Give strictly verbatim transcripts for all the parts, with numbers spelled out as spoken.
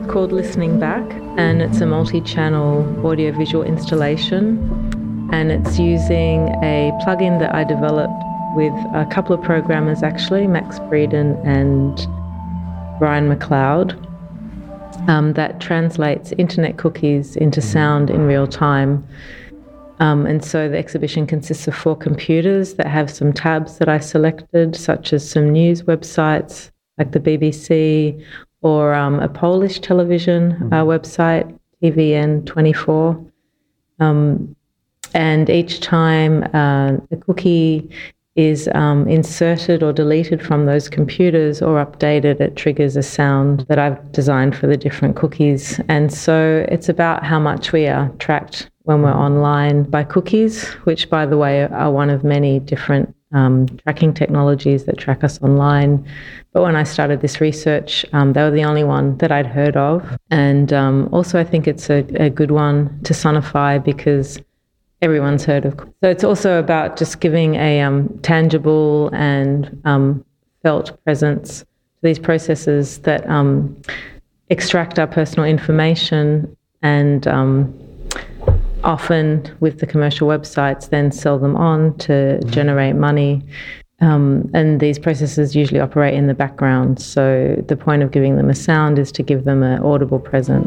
called Listening Back, and it's a multi-channel audiovisual installation, and it's using a plugin that I developed with a couple of programmers actually, Max Breeden and Brian McLeod, um, that translates internet cookies into sound in real time. Um, and so the exhibition consists of four computers that have some tabs that I selected, such as some news websites like the B B C, or um, a Polish television uh, website, T V N twenty-four. Um, and each time uh, the cookie is um, inserted or deleted from those computers or updated, it triggers a sound that I've designed for the different cookies. And so it's about how much we are tracked when we're online by cookies, which, by the way, are one of many different um, tracking technologies that track us online. But when I started this research, um, they were the only one that I'd heard of. And um, also I think it's a, a good one to sonify because everyone's heard of. So it's also about just giving a um, tangible and um, felt presence to these processes that um, extract our personal information and um, often with the commercial websites then sell them on to generate money. Um, and these processes usually operate in the background. So the point of giving them a sound is to give them an audible present.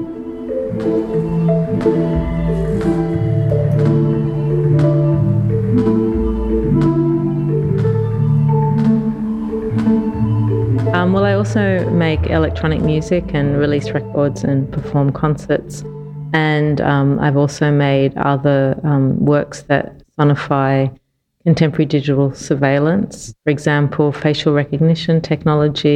Um, well, I also make electronic music and release records and perform concerts. And um, I've also made other um, works that sonify contemporary digital surveillance, for example, facial recognition technology.